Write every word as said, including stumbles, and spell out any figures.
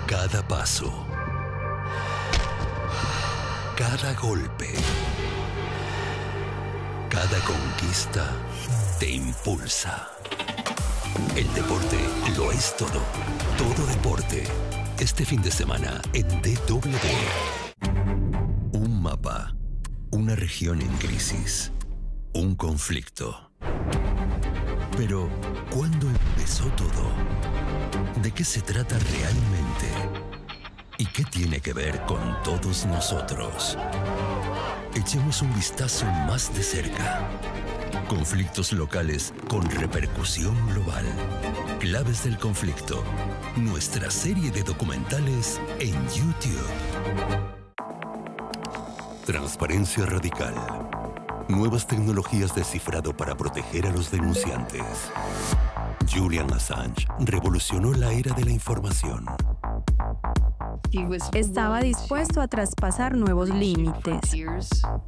Cada paso, cada golpe, cada conquista te impulsa. El deporte lo es todo. Todo deporte. Este fin de semana en D W. Un mapa, una región en crisis, un conflicto. Pero, ¿cuándo empezó todo? ¿De qué se trata realmente? ¿Y qué tiene que ver con todos nosotros? Echemos un vistazo más de cerca. Conflictos locales con repercusión global. Claves del conflicto. Nuestra serie de documentales en YouTube. Transparencia radical. Nuevas tecnologías de cifrado para proteger a los denunciantes. Julian Assange revolucionó la era de la información. Estaba dispuesto a traspasar nuevos límites.